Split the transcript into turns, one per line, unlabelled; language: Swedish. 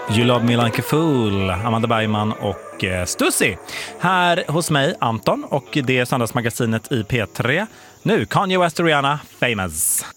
You Love Me Like a Fool, Amanda Bergman och Stussy. Här hos mig, Anton, och det är Söndagsmagasinet i P3. Nu, Kanye West och Rihanna, Famous.